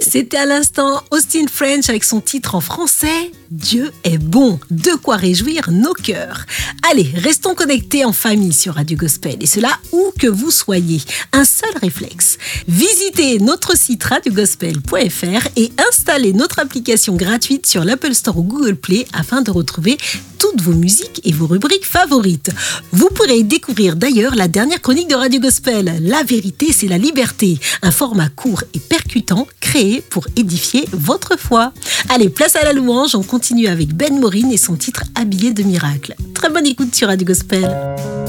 C'était à l'instant Austin French avec son titre en français « Dieu est bon », de quoi réjouir nos cœurs. Allez, restons connectés en famille sur Radio Gospel, et cela où que vous soyez. Un seul réflexe, visitez notre site radiogospel.fr et installez notre application gratuite sur l'Apple Store ou Google Play afin de retrouver toutes vos musiques et vos rubriques favorites. Vous pourrez découvrir d'ailleurs la dernière chronique de Radio Gospel, La vérité, c'est la liberté, un format court et percutant créé pour édifier votre foi. Allez, place à la louange, on continue avec Ben Morin et son titre Habillé de miracle. Très bonne écoute sur Radio Gospel.